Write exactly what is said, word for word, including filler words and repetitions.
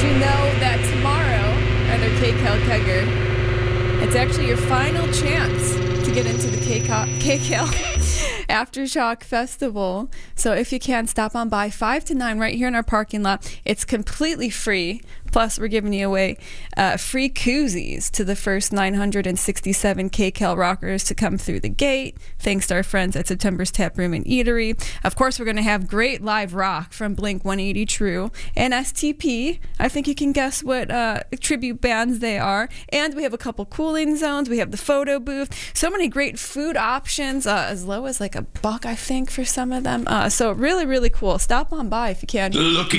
you know that tomorrow, at our K C A L Kegger, it's actually your final chance to get into the K C A L Aftershock Festival. So if you can, stop on by five to nine right here in our parking lot. It's completely free. Plus, we're giving you away uh, free koozies to the first nine hundred sixty-seven K C A L rockers to come through the gate, thanks to our friends at September's Tap Room and Eatery. Of course, we're going to have great live rock from Blink one eighty True and S T P. I think you can guess what uh, tribute bands they are. And we have a couple cooling zones. We have the photo booth. So many great food options, uh, as low as like a buck, I think, for some of them. Uh, so really, really cool. Stop on by if you can. Looking